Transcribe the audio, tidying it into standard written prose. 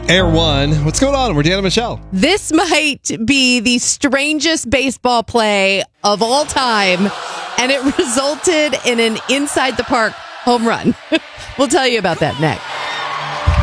Air One. What's going on? We're Deanna Michelle. This might be the strangest baseball play of all time, and it resulted in an inside the park home run. We'll tell you about that next.